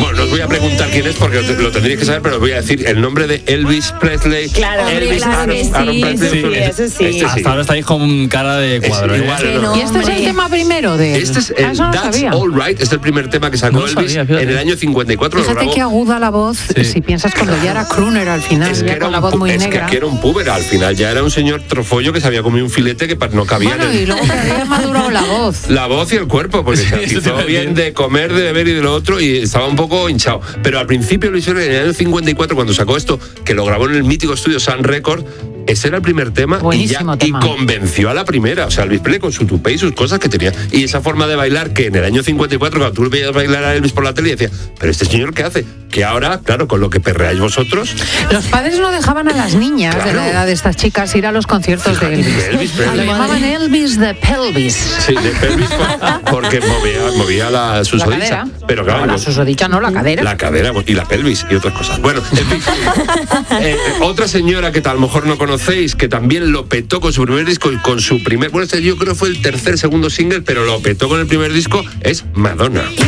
Bueno, no os voy a preguntar quién es porque lo tendríais que saber, pero os voy a decir el nombre de Elvis Presley. Claro, Elvis claro que Aaron Presley. sí, eso sí. Hasta ahora estáis con cara de cuadro. Igual, ¿Y este es el tema primero de él? Este es el Eso no That's sabía. All Right, este es el primer tema que sacó No Elvis sabía, en el año 54. Fíjate qué aguda la voz, si piensas cuando ya era crooner al final, Es que ya era con la voz muy es negra. que era un puber, al final ya era un señor trofollo que se había comido un filete que no cabía Bueno, y luego que había madurado la voz. La voz y el cuerpo, porque se hizo bien de comer, de beber y de lo otro, y estaba un poco hinchado. Pero al principio lo hicieron en el año 54, cuando sacó esto, que lo grabó en el mítico estudio Sun Record. Ese era el primer tema, Buenísimo tema. y convenció a la primera. O sea, Elvis Presley con su tupé y sus cosas que tenía. Y esa forma de bailar que en el año 54, cuando tú le veías bailar a Elvis por la tele, y decía, pero este señor, ¿qué hace? Que ahora, claro, con lo que perreáis vosotros... Los padres no dejaban a las niñas de la edad de estas chicas ir a los conciertos de Elvis. Lo llamaban Elvis de pelvis. Sí, de pelvis, porque movía la susodicha. cadera. Pero claro, No, la susodicha no, la cadera. La cadera y la pelvis y otras cosas. Bueno, en fin. Otra señora que a lo mejor no conocéis, que también lo petó con su primer disco y con su primer... Bueno, este yo creo que fue el segundo single, pero lo petó con el primer disco, es Madonna.